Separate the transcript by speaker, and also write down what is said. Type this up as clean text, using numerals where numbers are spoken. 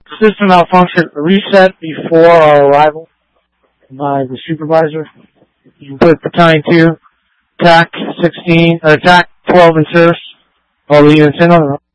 Speaker 1: System malfunction reset before our arrival by the supervisor. You put Battalion 2, TAC 16, or TAC 12 in service. All the units in on the